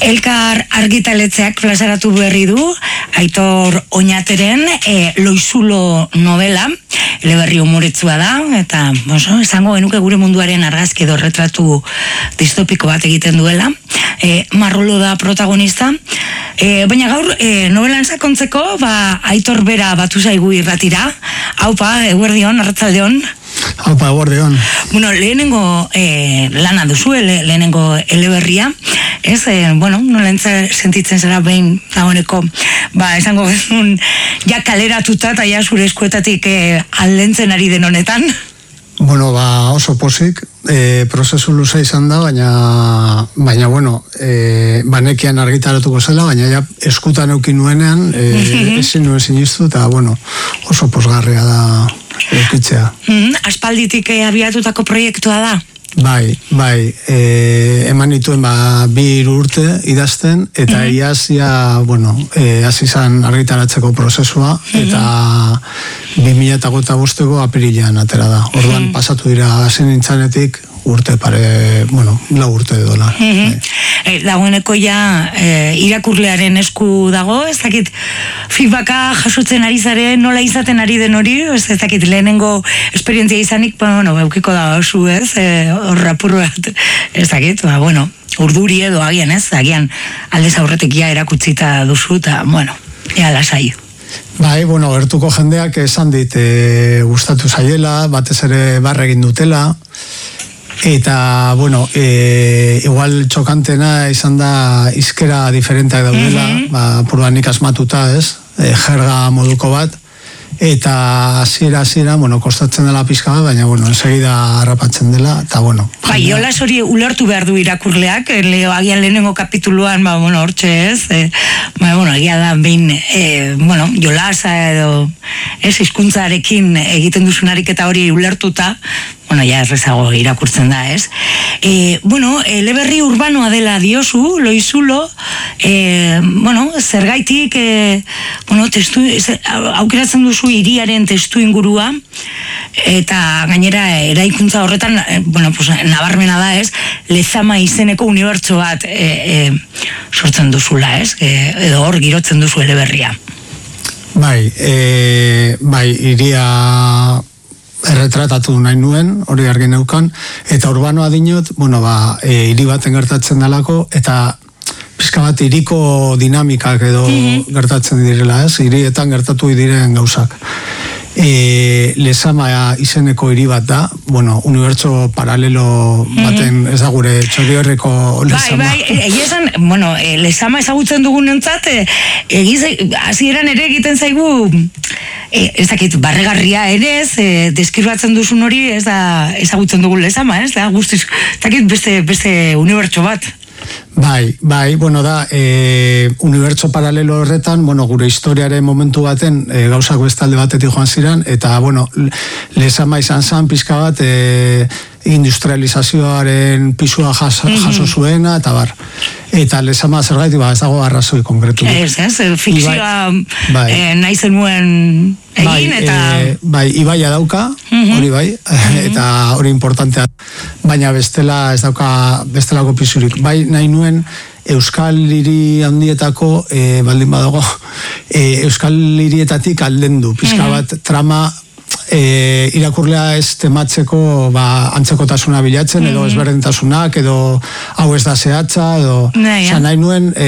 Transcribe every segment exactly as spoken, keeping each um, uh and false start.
Elkar argitaletzeak plazaratu berri du Aitor Oñateren e, Loizulo novela, eleberri umoretsua da, eta oso, esango genuke gure munduaren argazki edo retratu distopiko bat egiten duela. E, Marrolo da protagonista, e, baina gaur e, novelan sakontzeko ba, Aitor bera batu zaigu irratira. Haupa, eguerdion, arratzaldeon. Haupa, eguerdion. Bueno, lehenengo e, lana duzu, le, lehenengo eleberria, ez, e, bueno, nolentza sentitzen zara behin dagoeneko, ba, esango gezun, ja kaleratuta eta ja zure eskuetatik e, aldentzen ari den honetan. Bueno, ba, oso posik, e, prozesu luza izan da, baina, baina bueno, e, banekian argitaratuko zela, baina ja eskutan eukin nuenean, e, ezin nuen sinistu, eta, bueno, oso posgarria da eukitzea. Mm-hmm. Aspalditik e, abiatutako proiektua da? Bai, bai, e, eman nituen ba, bi urte idazten, eta mm-hmm. iazia, bueno, e, azizan argitaratzeko prozesua, mm-hmm. eta bi mila eta gota bosteko apirilean atera da. Orduan mm-hmm. pasatu dira zen nintzanetik urte pare, bueno, lau urte dola. Mm-hmm. E, dagoeneko ja e, irakurlearen esku dago, ez dakit feedbacka jasotzen ari zaren, nola izaten ari den hori, ez dakit lehenengo esperientzia izanik, bueno, eukiko da osu ez, e, horra purru bat, ez dakit, ba, bueno, urduri edo agian ez, agian aldez aurretik ja erakutzita duzu, eta, bueno, ea lasai. Bai, bueno, gertuko jendeak esan dit e, gustatu zaiela, batez ere barra egin dutela, eta, bueno, e, igual txokantena izan da izkera diferenteak daudela, mm-hmm. ba, purban nik asmatuta, ez, e, jerga moduko bat, eta hasiera hasiera, bueno, kostatzen dela pizka bat, baina, bueno, ensegida harrapatzen dela, eta, bueno. Bai, jolas hori ulertu behar du irakurleak, leo, agian lehenengo kapituluan, ba, bueno, hortxe ez, e, ba, bueno, agia da, behin, e, bueno, jolasa edo, ez, hizkuntzarekin egiten duzunarik eta hori ulertuta, bueno, ja errezago irakurtzen da, ez? E, bueno, eleberri urbanoa dela diozu, Loizulo, e, bueno, zergaitik, e, bueno, testu, aukeratzen duzu hiriaren testu ingurua, eta gainera eraikuntza horretan, e, bueno, pues, nabarmena da, ez? Lezama izeneko unibertso bat e, e, sortzen duzula, ez? E, edo hor girotzen duzu eleberria. Bai, e, bai, hiria erretratatu nahi nuen, hori argi neukan, eta urbanoa dinot, bueno, ba, e, hiri baten gertatzen dalako, eta pizka bat hiriko dinamikak edo mm-hmm. gertatzen direla, ez? Hirietan gertatu diren gauzak. E, Lezama izeneko hiri bat da, bueno, unibertso paralelo baten, mm-hmm. ez da gure txori horreko Lezama. Bai, bai, egia esan, bueno, e, Lezama ezagutzen dugun entzat, e, egiz, hasieran ere egiten zaigu, e, ez dakit, barregarria ere ez, e, deskribatzen duzun hori, ez da ezagutzen dugun Lezama, ez da, guztiz, ez dakit beste, beste unibertso bat. Bai, bai, bueno da, e, unibertso paralelo horretan, bueno, gure historiaren momentu baten e, gauzak bestalde batetik joan ziren, eta, bueno, Lezama izan zan pizka bat e, industrializazioaren pisua jaso, jaso zuena, eta bar. Eta Lezama zergaitik, ba, ez dago arrazoi konkretu. Ez, ez, fikzioa bai, e, nahi zenuen egin, bai, eta... E, bai, ibaia dauka, mm-hmm. hori bai, mm-hmm. eta hori importantea, baina bestela ez dauka bestelako pisurik. Bai, nahi nuen Euskal Hiri handietako, e, baldin badago, e, Euskal Hirietatik aldendu, pizka bat mm-hmm. trama e, irakurlea ez tematzeko ba, antzekotasuna bilatzen, mm-hmm. edo ezberdintasunak, edo hau ez da zehatza, edo nahi, ja, nahi nuen e,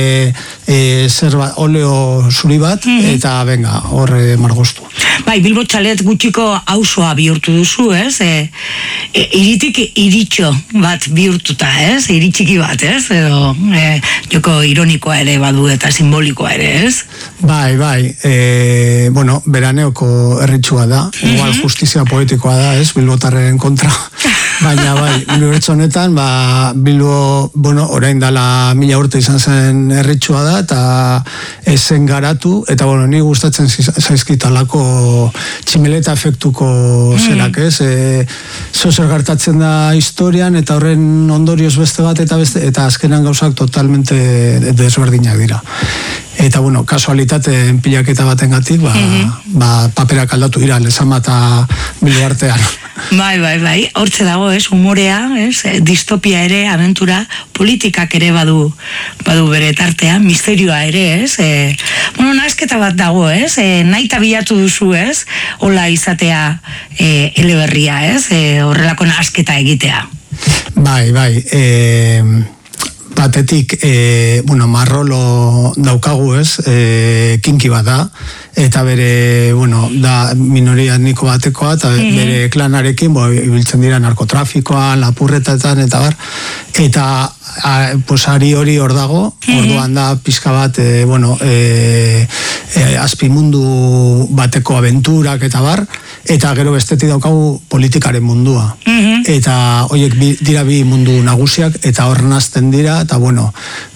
e, zer bat, oleo zuri bat, mm-hmm. eta venga, horre margostu. Bai, Bilbo Txalet gutxiko auzoa bihurtu duzu, ez? E, e, iritik iritxo bat bihurtuta, ez? Iritxiki bat, ez? Edo, e, joko ironikoa ere badu eta simbolikoa ere, ez? Bai, bai, e, bueno, beraneoko erritxua da, mm-hmm. igual justizia poetikoa da, ez? Bilbotarren kontra, baina bai, unibertso honetan, ba, Bilbo, bueno, orain dala mila urte izan zen erritxua da, eta ezen garatu, eta bueno, ni gustatzen zaizkitalako tximeleta efektuko zerak, ez? E, zozer gertatzen da historian, eta horren ondorioz beste bat, eta beste, eta azkenan gauzak totalmente desberdinak dira. Eta, bueno, kasualitate enpilaketa batengatik, ba, mm-hmm. ba, paperak aldatu dira, Lezama eta Bilbo artean. Bai, bai, bai, hortze dago, ez, humorea, ez, distopia ere, aventura, politikak ere badu, badu bere tartea, misterioa ere, ez, e, bueno, nasketa bat dago, ez, e, nahi bilatu duzu, ez, hola izatea e, eleberria, ez, e, horrelako nasketa egitea. Bai, bai, e, batetik, e, bueno, Marrolo daukagu, ez, e, kinki bat da, eta bere, bueno, da minoria etniko batekoa, eta mm-hmm. bere klanarekin, bo, ibiltzen dira narkotrafikoan, lapurretetan, eta bar, eta a, pues, ari hori hor dago, mm-hmm. orduan da pizka bat, e, bueno, e, e, azpimundu bateko abenturak, eta bar, eta gero bestetik daukagu politikaren mundua. Mm-hmm. Eta horiek bi, dira bi mundu nagusiak, eta hor nazten dira, eta bueno,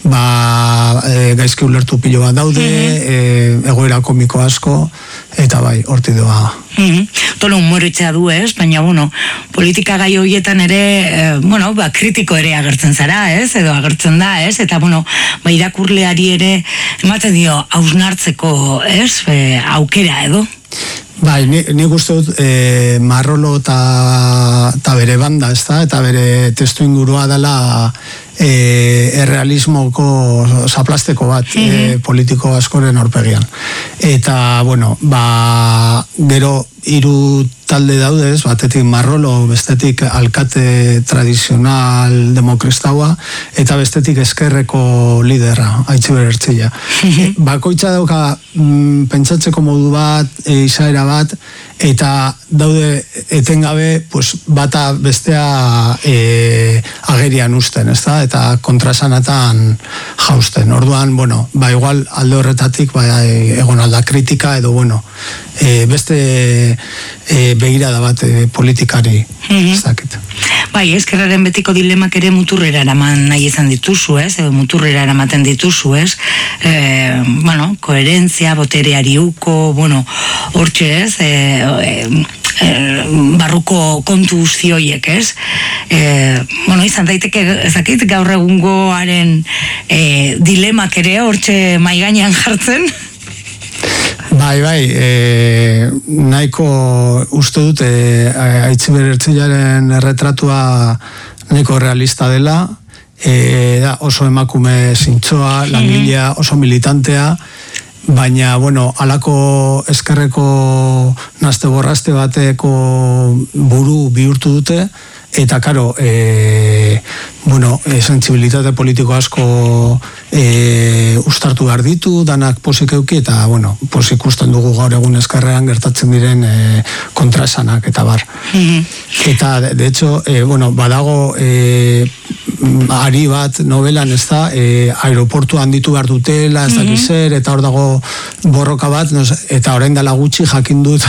ba, e, gaizki ulertu pilo bat daude, mm-hmm. e, egoera komiko asko, eta bai, horti doa. Mm-hmm. Tolo humoritzea du, ez? Baina, bueno, politika gai horietan ere, eh, bueno, ba, kritiko ere agertzen zara, ez? Edo agertzen da, ez? Eta, bueno, ba, irakurleari ere ematen dio hausnartzeko, ez? E, aukera, edo? Bai, ni, ni uste dut e, Marrolo eta bere banda, ez da? Eta bere testu ingurua dela e, errealismoko zaplasteko bat mm-hmm. e, politiko askoren horpegian. Eta, bueno, ba, gero hiru talde daudez, batetik Marrolo, bestetik alkate tradizional demokristaua, eta bestetik eskerreko lidera, Aitziber Ertzilla. Mm-hmm. Bakoitza dauka mm, pentsatzeko modu bat, e, izaera bat, eta daude etengabe pues, bata bestea e, agerian usten, ez da? Eta kontrasanatan jausten. Orduan, bueno, ba igual alde horretatik ba, egon alda kritika edo, bueno, e, beste e, begirada bat e, politikari, mm-hmm. ez dakit. Bai, eskerraren betiko dilemak ere muturrera eraman nahi izan dituzu, ez? Edo muturrera eramaten dituzu, ez? E, bueno, koherentzia, botereari uko, bueno, hortxe, ez? E, e, e, barruko kontu zioiek, ez? E, bueno, izan daiteke, ezakit, gaur egungoaren e, dilemak ere hortxe maigainan jartzen? Bai, bai, e, nahiko uste dute Aitziber Ertzillaren erretratua nahiko realista dela, e, da oso emakume zintzoa, langilea, oso militantea, baina, bueno, alako eskerreko nazte borraste bateko buru bihurtu dute, eta, karo, e, bueno, e, sensibilitate politiko asko e, ustartu behar ditu, danak posik euki, eta, bueno, posik ikusten dugu gaur egun eskerrean gertatzen diren e, kontraesanak, eta bar. Mm-hmm. Eta, de, de hecho, e, bueno, badago e, ari bat novelan, ez da, e, aeroportu handitu behar dutela, ez dakiz zer, eta hor dago borroka bat, no, eta orain dela gutxi jakin dut,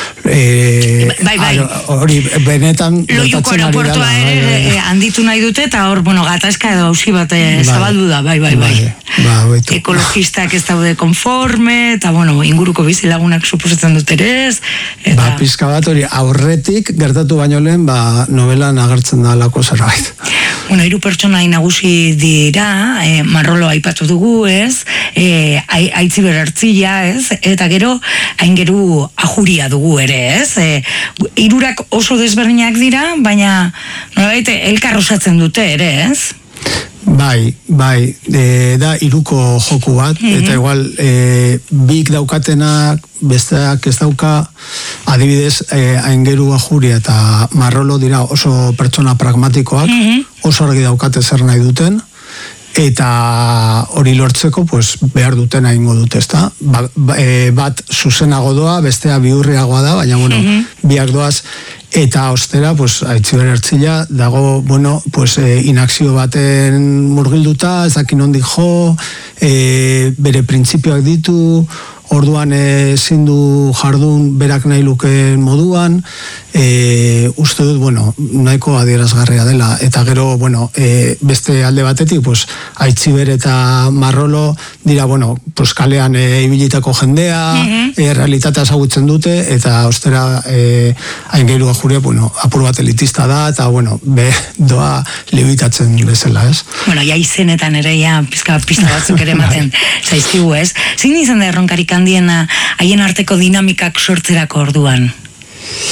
e, bai, bai. hori benetan gertatzen ari dela. Ere eh, handitu nahi dute, eta hor, bueno, gatazka edo hausi bat eh, zabaldu da, bai, bai, bai. Ba, ekologistak ez daude konforme, eta, bueno, inguruko bizilagunak suposatzen dut ere ez. Eta... Ba, pizka bat hori aurretik gertatu baino lehen, ba, novelan agertzen da lako zerbait. Bueno, hiru pertsona nagusi dira, eh, Marrolo aipatu dugu, ez, eh, Aitziber Ertzilla, ez, eta gero, aingeru ajuria dugu ere, ez, eh, hirurak oso desberdinak dira, baina, nolabait, elkar osatzen dute ere, ez? Bai, bai, e, da hiruko joku bat, mm-hmm. eta igual e, bik daukatenak besteak ez dauka, adibidez e, aingeru ajuria eta Marrolo dira oso pertsona pragmatikoak, mm-hmm. oso argi daukate zer nahi duten, eta hori lortzeko pues, behar duten egingo dute, ezta? Ba, ba, e, bat zuzenago doa, bestea bihurriagoa da, baina bueno, mm-hmm. biak doaz, eta ostera, pues, Aitziber Ertzilla dago, bueno, pues, e, inakzio baten murgilduta, ezakin ondik jo, e, bere printzipioak ditu, orduan ezin du jardun berak nahi lukeen moduan, e, uste dut, bueno, nahiko adierazgarria dela, eta gero, bueno, e, beste alde batetik, pues, Aitziber eta Marrolo dira, bueno, pues, kalean e, ibilitako jendea, mm-hmm. e, realitatea ezagutzen dute, eta ostera, e, aingeru ajuria, bueno, apur bat elitista da, eta, bueno, be, doa libitatzen bezala, ez? Bueno, ja izenetan ere, ja, pizka pista batzuk ere ematen zaizkigu, ez? Zein izan da erronkarik handiena haien arteko dinamikak sortzerako orduan?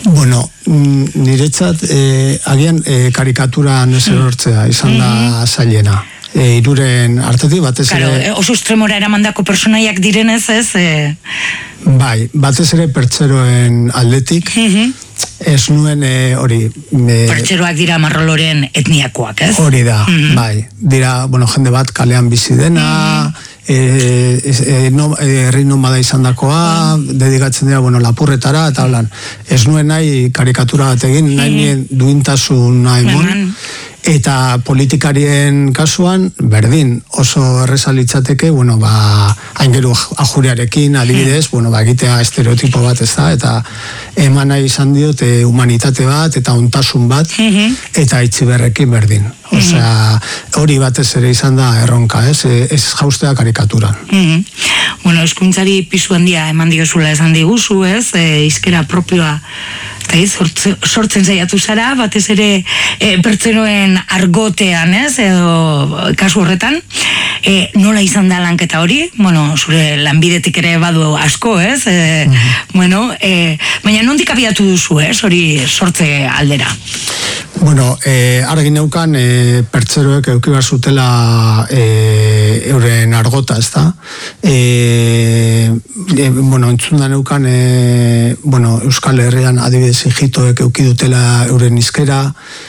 Bueno, niretzat, eh, agian eh, karikaturan ez erortzea izan da zailena. E, iruren artetik, batez ere... Claro, oso estremora eramandako personaiak direnez, ez? E... Bai, batez ere pertseroen aldetik, ez nuen hori... E, pertseroak dira marroloren etniakoak, ez? Hori da, bai. Dira, bueno, jende bat kalean bizi dena, e, e, no, e, herri nomada izan dakoa, dedikatzen dira, bueno, lapurretara, eta holan, ez nuen nahi karikatura bat egin, nahi nien duintasuna emon, eta politikarien kasuan, berdin, oso erreza litzateke, bueno, ba, aingeru ajuriarekin, adibidez, bueno, ba, egitea estereotipo bat ez da, eta eman nahi izan diote humanitate bat, eta ontasun bat, eta itziberrekin berdin. Osea, hori batez ere izan da erronka, ez, ez jaustea karikaturan. Bueno, eskuntzari pisu handia eman diozula esan diguzu, ez, e, izkera propioa, eta ez, sortzen zaiatu zara, batez ere e, pertseroen argotean, ez, edo kasu horretan, e, nola izan da lanketa hori? Bueno, zure lanbidetik ere badu asko, ez? E, bueno, e, baina nondik abiatu duzu, ez, hori sortze aldera? Bueno, eh, argi neukan eh, pertseroek eukibar zutela eh, euren argota, ez da? Eh, eh, bueno, entzunda neukan eh, bueno, Euskal Herrian adibidez hijitoek eukidutela euren izkera,